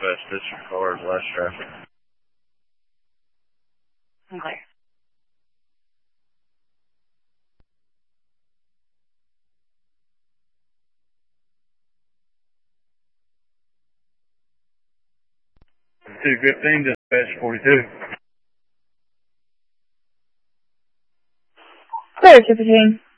Northwest District cars, less traffic. Okay. $2.15, dispatch 42. Clear, 215.